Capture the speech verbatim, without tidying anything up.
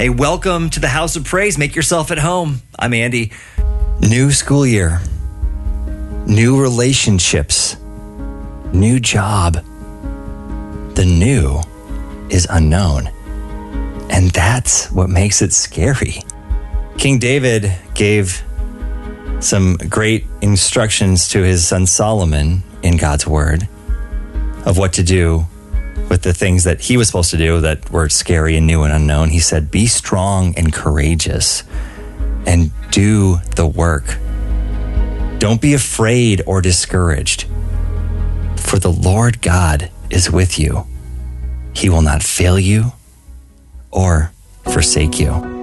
Hey, welcome to the House of Praise. Make yourself at home. I'm Andy. New school year, new relationships, new job. The new is unknown. And that's what makes it scary. King David gave some great instructions to his son Solomon in God's word of what to do with the things that he was supposed to do that were scary and new and unknown. He said, be strong and courageous and do the work. Don't be afraid or discouraged, for the Lord God is with you. He will not fail you or forsake you.